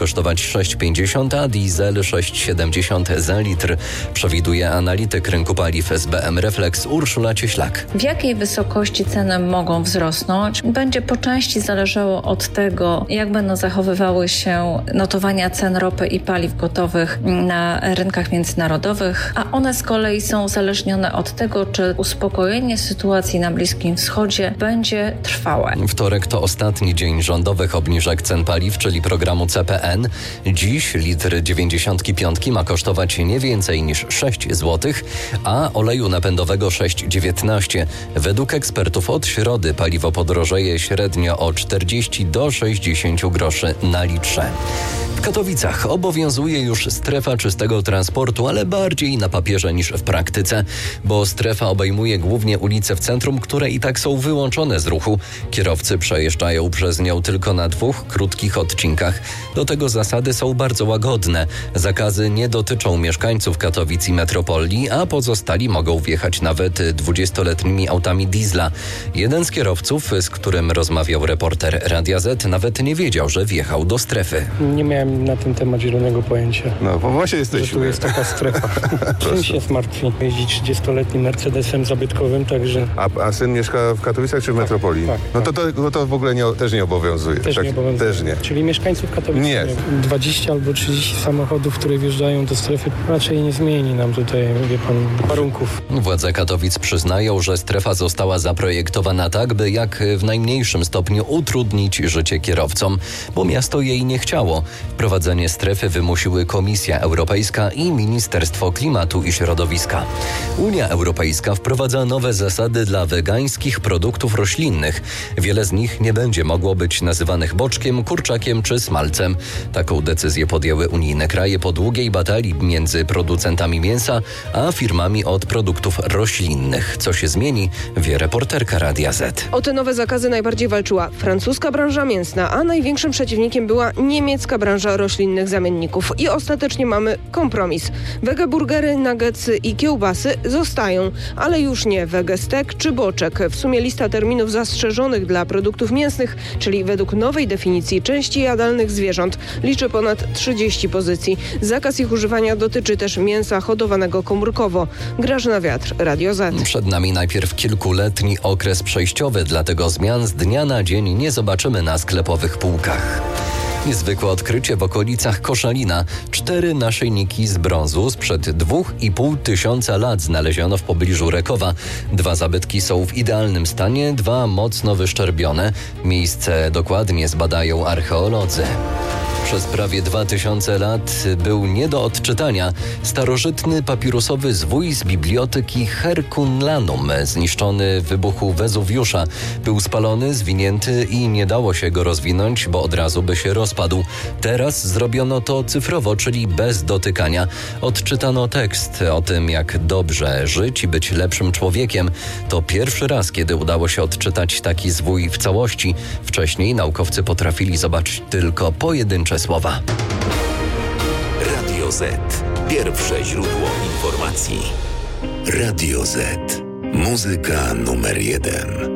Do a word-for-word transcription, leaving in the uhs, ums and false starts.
kosztować sześć pięćdziesiąt, a diesel sześć siedemdziesiąt za litr, przewiduje analityk rynku paliw S B M Reflex Urszula Cieślak. W jakiej wysokości ceny mogą wzrosnąć, będzie po części zależało od tego, jak będą zachowywały się notowania cen ropy i paliw gotowych na rynkach międzynarodowych, a one z kolei są uzależnione od tego, czy uspokojenie sytuacji na Bliskim Wschodzie będzie trwałe. Wtorek to ostatni dzień rządowych obniżek cen paliw, czyli programu C P N. Dziś litr dziewięćdziesiątki piątki ma kosztować nie więcej niż sześć złotych, a oleju napędowego sześć dziewiętnaście. Według ekspertów od środy paliwo podrożeje średnio o czterdzieści do sześćdziesięciu groszy na litrze. W Katowicach obowiązuje już strefa czystego transportu, ale bardziej na papierze niż w praktyce, bo strefa obejmuje głównie ulice w centrum, które i tak są wyłączone z ruchu. Kierowcy przejeżdżają przez nią tylko na dwóch krótkich odcinkach. Do tego zasady są bardzo łagodne. Zakazy nie dotyczą mieszkańców Katowic i metropolii, a pozostali mogą wjechać nawet dwudziestoletnimi autami diesla. Jeden z kierowców, z którym rozmawiał reporter Radia Z, nawet nie wiedział, że wjechał do strefy. Nie miałem na ten temat zielonego pojęcia. No, bo właśnie jesteśmy. Że tu jest taka strefa. Czym się zmartwi? Jeździ trzydziestoletnim Mercedesem zabytkowym, także... A, a syn mieszka w Katowicach czy w metropolii? Tak, no tak. to, to, to w ogóle nie, też nie obowiązuje. Też tak, nie obowiązuje. Też nie. Czyli mieszkańców Katowic Nie. dwadzieścia albo trzydzieści samochodów, które wjeżdżają do strefy, raczej nie zmieni nam tutaj, wie pan, warunków. Władze Katowic przyznają, że strefa została zaprojektowana tak, by jak w najmniejszym stopniu utrudnić życie kierowcom, bo miasto jej nie chciało. Wprowadzenie strefy wymusiły Komisja Europejska i Ministerstwo Klimatu i Środowiska. Unia Europejska wprowadza nowe zasady dla wegańskich produktów roślinnych. Wiele z nich nie będzie mogło być nazywanych boczkiem, kurczakiem czy smalcem. Taką decyzję podjęły unijne kraje po długiej batalii między producentami mięsa a firmami od produktów roślinnych. Co się zmieni, wie reporterka Radia Z. O te nowe zakazy najbardziej walczyła francuska branża mięsna, a największym przeciwnikiem była niemiecka branża roślinnych zamienników. I ostatecznie mamy kompromis. Wegeburgery, nuggetsy i kiełbasy zostają, ale już nie wegestek czy boczek. W sumie lista terminów zastrzeżonych dla produktów mięsnych, czyli według nowej definicji części jadalnych zwierząt, liczy ponad trzydzieści pozycji. Zakaz ich używania dotyczy też mięsa hodowanego komórkowo. Grażyna Wiatr, Radio Z. Przed nami najpierw kilkuletni okres przejściowy, dlatego zmian z dnia na dzień nie zobaczymy na sklepowych półkach. Niezwykłe odkrycie w okolicach Koszalina. Cztery naszyjniki z brązu sprzed dwóch i pół tysiąca lat znaleziono w pobliżu Rekowa. Dwa zabytki są w idealnym stanie, dwa mocno wyszczerbione. Miejsce dokładnie zbadają archeolodzy. Przez prawie dwa tysiące lat był nie do odczytania. Starożytny papirusowy zwój z biblioteki Herculaneum, zniszczony w wybuchu Wezuwiusza. Był spalony, zwinięty i nie dało się go rozwinąć, bo od razu by się rozpadł. Teraz zrobiono to cyfrowo, czyli bez dotykania. Odczytano tekst o tym, jak dobrze żyć i być lepszym człowiekiem. To pierwszy raz, kiedy udało się odczytać taki zwój w całości. Wcześniej naukowcy potrafili zobaczyć tylko pojedyncze słowa. Radio Z. Pierwsze źródło informacji. Radio Z. Muzyka numer jeden.